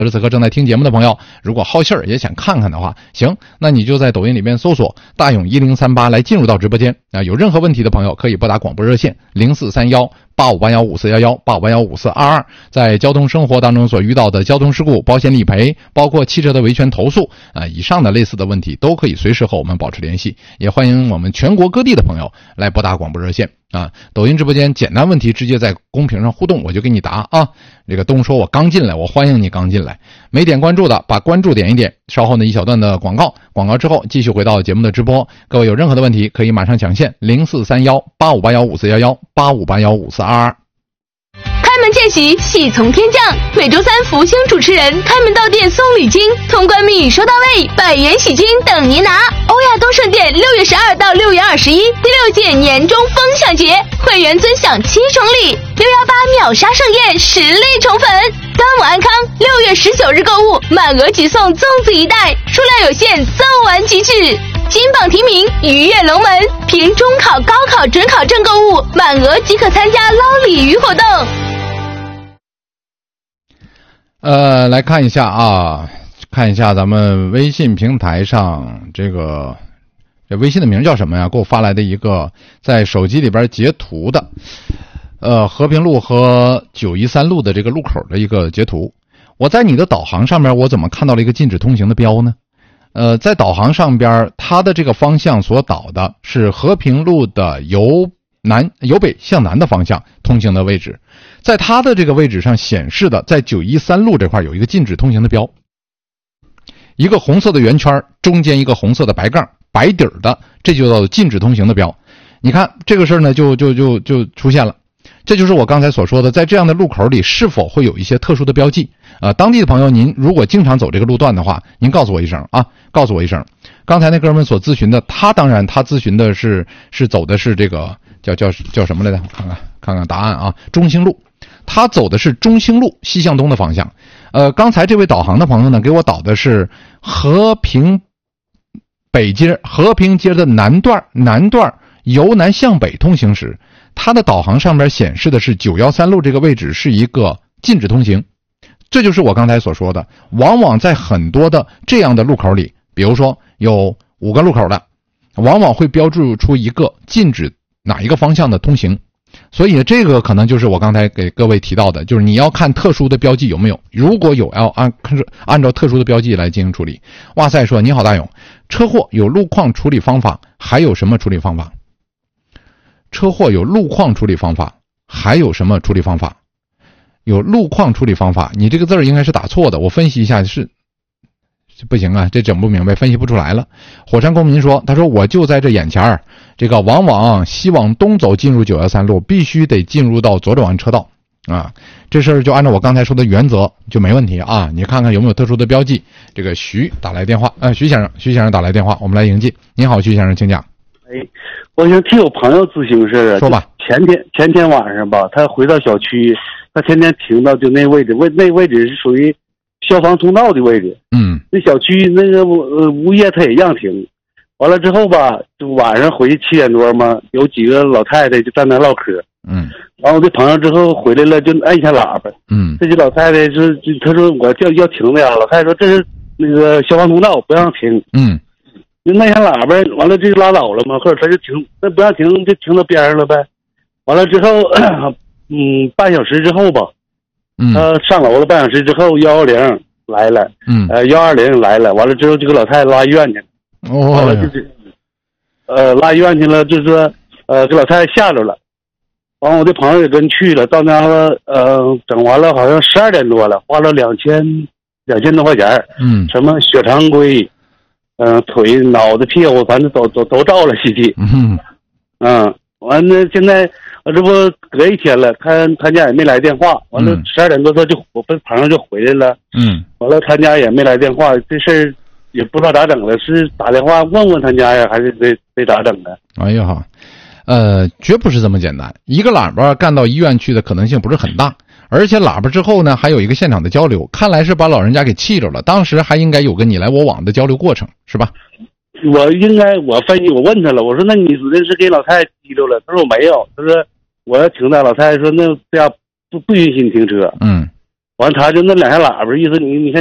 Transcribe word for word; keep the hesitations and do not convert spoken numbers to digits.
此时此刻正在听节目的朋友，如果好信儿也想看看的话，行，那你就在抖音里面搜索大勇一零三八来进入到直播间啊。有任何问题的朋友可以拨打广播热线零四三幺八五八幺五四一一八五八幺五四二二，在交通生活当中所遇到的交通事故、保险理赔，包括汽车的维权投诉啊，以上的类似的问题都可以随时和我们保持联系。也欢迎我们全国各地的朋友来拨打广播热线啊。抖音直播间简单问题直接在公屏上互动，我就给你答啊。这个东说我刚进来，我欢迎你刚进来。没点关注的把关注点一点，稍后呢一小段的广告，广告之后继续回到节目的直播。各位有任何的问题可以马上抢线零四三幺八五八幺五四一一八五八幺五四二二。 开门见喜，喜从天降。每周三福星主持人开门到店送礼金，通关密语收到位，百元喜金等您拿。欧亚东盛店六月十二到六月二十一第六届年终分享节，会员尊享七重礼，六一八秒杀盛宴实力宠粉。端午安康，六月十九日购物满额即送粽子一袋，数量有限，赠完即止。金榜题名，鱼跃龙门，凭中考、高考、准考证购物满额即可参加捞鲤鱼活动。 呃，来看一下啊，看一下咱们微信平台上这个这微信的名叫什么呀？给我发来的一个在手机里边截图的，呃，和平路和九一三路的这个路口的一个截图。我在你的导航上面，我怎么看到了一个禁止通行的标呢？呃，在导航上边，它的这个方向所导的是和平路的由南由北向南的方向通行的位置。在它的这个位置上显示的，在九一三路这块有一个禁止通行的标，一个红色的圆圈，中间一个红色的白杠，白底儿的，这就叫做禁止通行的标。你看这个事儿呢，就就就就出现了。这就是我刚才所说的，在这样的路口里是否会有一些特殊的标记？呃，当地的朋友，您如果经常走这个路段的话，您告诉我一声啊，告诉我一声。刚才那哥们所咨询的，他当然他咨询的是是走的是这个叫叫叫什么来着？看看看看答案啊，中兴路。他走的是中兴路西向东的方向。呃，刚才这位导航的朋友呢，给我导的是和平北街和平街的南段南段由南向北通行时，它的导航上面显示的是九一三路这个位置是一个禁止通行。这就是我刚才所说的，往往在很多的这样的路口里，比如说有五个路口的，往往会标注出一个禁止哪一个方向的通行。所以这个可能就是我刚才给各位提到的，就是你要看特殊的标记有没有，如果有要按按照特殊的标记来进行处理。哇塞说，你好大勇，车祸有路况处理方法，还有什么处理方法？车祸有路况处理方法，还有什么处理方法？有路况处理方法，你这个字儿应该是打错的，我分析一下是不行啊，这整不明白，分析不出来了。火山公民说，他说我就在这眼前儿，这个往往西往东走进入九一三路，必须得进入到左转弯车道啊。这事儿就按照我刚才说的原则就没问题啊。你看看有没有特殊的标记。这个徐打来电话，呃，徐先生，徐先生打来电话，我们来迎接。您好，徐先生，请讲。 哎，我想替我朋友咨询事啊。 说吧。 前天前天晚上吧，他回到小区，他天天停到就那位置，位那位置是属于消防通道的位置。 嗯。那小区那个呃物业他也让停，完了之后吧，就晚上回去七点多嘛，有几个老太太就在那唠嗑。 嗯。 然后我这朋友之后回来了，就按一下喇叭。 嗯。 这些老太太说，他说我叫要停的呀。老太太说这是那个消防通道，不让停。 嗯。 就那下喇叭，完了这就拉倒了嘛，或者他就停，那不让停就停到边上了呗。完了之后，嗯，半小时之后吧， 嗯， 他上楼了，半小时之后幺幺零来了， 嗯， 呃幺二零来了，完了之后这个老太太拉医院去了， 哦， 完了就是，呃拉医院去了，就是说，呃这老太太吓着了，完我的朋友也跟去了，到那了，呃整完了好像十二点多了，花了两千两千多块钱， 嗯， 什么血常规。嗯、呃，腿、脑袋、屁股，反正都都都照了 C T。 嗯， 嗯，完了，现在我这不隔一天了，他他家也没来电话。完了，十二点多他就我跟朋友就回来了。 嗯， 完了，他家也没来电话，这事儿也不知道咋整了，是打电话问问他家呀，还是得得咋整的？ 哎呀哈，呃，绝不是这么简单。一个喇叭干到医院去的可能性不是很大。而且喇叭之后呢，还有一个现场的交流，看来是把老人家给气着了。当时还应该有个你来我往的交流过程，是吧？ 我应该我分析，我问他了，我说那你指定是给老太太激溜了？他说我没有，他说我要停在老太太说那这样不不允许你停车。 嗯， 完他就那两下喇叭，意思你你看。